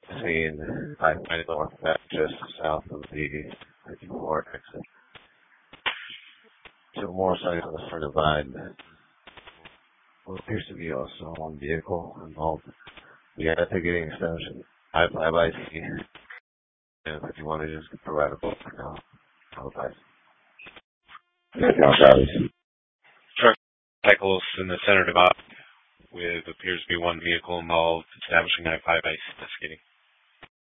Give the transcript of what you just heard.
between I-5 North, just south of the 54 exit. Two more sites on the front divide. What appears to be also one vehicle involved. We had a ticketing extension. I-5IC. And if you want to just provide a vote for now, I'll advise. Truck cycles in the center divide with appears to be one vehicle involved establishing I-5 IC investigating.